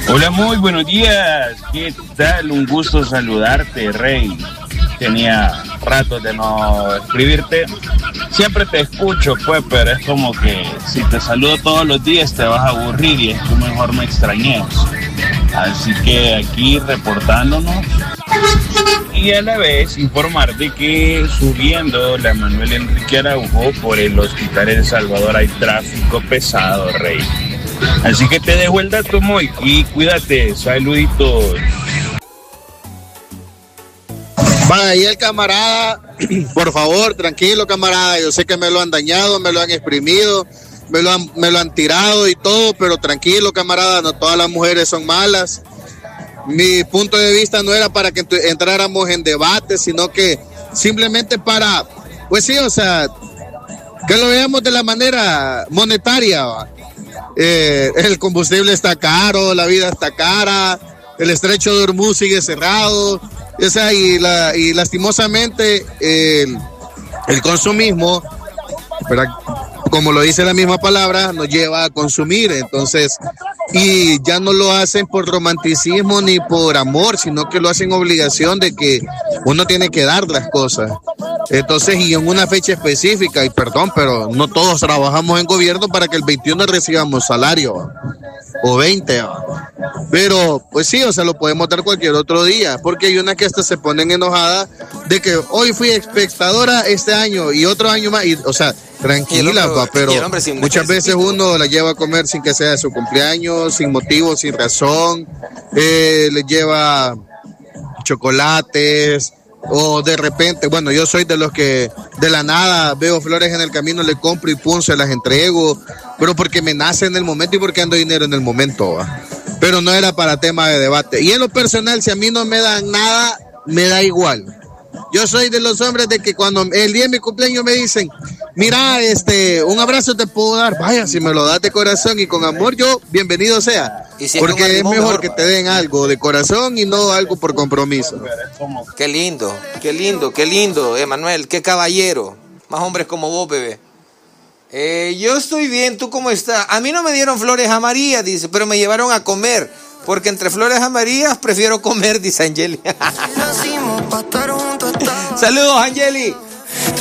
Hola, muy buenos días. ¿Qué tal? Un gusto saludarte, Rey. Tenía rato de no escribirte. Siempre te escucho, pues, pero es como que si te saludo todos los días te vas a aburrir y es que mejor me extrañes. Así que aquí reportándonos y a la vez informar de que subiendo la Manuel Enrique Araujo por el Hospital El Salvador hay tráfico pesado, Rey. Así que te dejo el dato, Moy, y cuídate. Saluditos. Va ahí el camarada, por favor, tranquilo, camarada. Yo sé que me lo han dañado, me lo han exprimido, me lo han tirado y todo, pero tranquilo, camarada, no todas las mujeres son malas. Mi punto de vista no era para que entráramos en debate, sino que simplemente para, pues sí, o sea, que lo veamos de la manera monetaria, ¿va? El combustible está caro, la vida está cara, el estrecho de Hormuz sigue cerrado, o sea, y lastimosamente el consumismo, ¿verdad? Como lo dice la misma palabra, nos lleva a consumir, entonces, y ya no lo hacen por romanticismo ni por amor, sino que lo hacen obligación de que uno tiene que dar las cosas. Entonces, y en una fecha específica, y perdón, pero no todos trabajamos en gobierno para que el 21 recibamos salario, o 20, pero pues sí, o sea, lo podemos dar cualquier otro día, porque hay unas que hasta se ponen enojadas de que hoy fui espectadora este año y otro año más, y, o sea, tranquila, pero muchas veces uno la lleva a comer sin que sea su cumpleaños, sin motivo, sin razón, le lleva chocolates, o de repente, bueno, yo soy de los que de la nada veo flores en el camino, le compro y pum, se las entrego, pero porque me nace en el momento y porque ando dinero en el momento, ¿va? Pero no era para tema de debate. Y en lo personal, si a mí no me dan nada, me da igual. Yo soy de los hombres de que cuando el día de mi cumpleaños me dicen, mira, un abrazo te puedo dar, vaya, si me lo das de corazón y con amor, yo, bienvenido sea. Si porque es mejor que te den algo de corazón y no algo por compromiso. Qué lindo, qué lindo, qué lindo, Emanuel, qué caballero. Más hombres como vos, bebé. Yo estoy bien, ¿tú cómo estás? A mí no me dieron flores amarillas, dice, pero me llevaron a comer, porque entre flores amarillas prefiero comer, dice Angeli. Saludos, Angeli.